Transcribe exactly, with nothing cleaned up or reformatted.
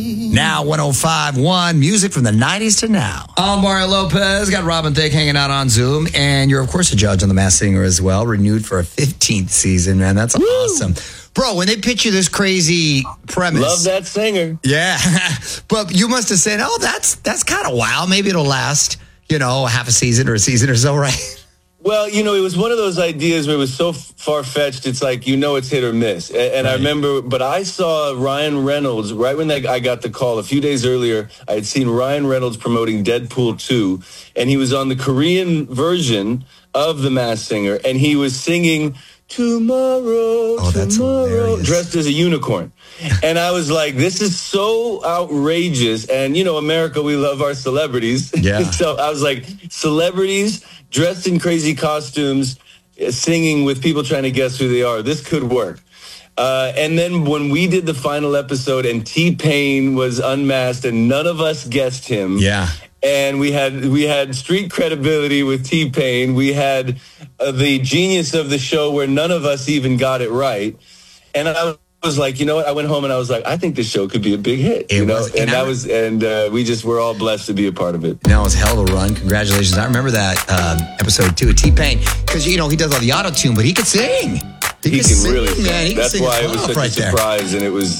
Now one oh five point one, music from the nineties to now. I'm Mario Lopez, got Robin Thicke hanging out on Zoom, and you're, of course, a judge on The Masked Singer as well, renewed for a fifteenth season, man. That's Woo! Awesome. Bro, when they pitch you this crazy premise. Love that singer. Yeah. But you must have said, oh, that's that's kind of wild. Maybe it'll last, you know, half a season or a season or so, right? Well, you know, it was one of those ideas where it was so far-fetched, it's like, you know, it's hit or miss. And, and right. I remember, but I saw Ryan Reynolds, right when I got the call, a few days earlier, I had seen Ryan Reynolds promoting Deadpool two, and he was on the Korean version of The Masked Singer, and he was singing, Tomorrow, oh, that's tomorrow, hilarious. Dressed as a unicorn. And I was like, this is so outrageous. And, you know, America, we love our celebrities. Yeah. So I was like, celebrities dressed in crazy costumes, singing with people trying to guess who they are. This could work. Uh, and then when we did the final episode and T-Pain was unmasked and none of us guessed him. Yeah. And we had we had street credibility with T-Pain. We had uh, the genius of the show where none of us even got it right. And I was like, you know what? I went home and I was like, I think this show could be a big hit. It you know, was, and, and that was, and uh, we just were all blessed to be a part of it. No, it was a hell of a run. Congratulations! I remember that um, episode too of T-Pain because you know he does all the auto tune, but he could sing. He, he can sing, really sing. Man, he That's can sing why it was such right a surprise, there. And it was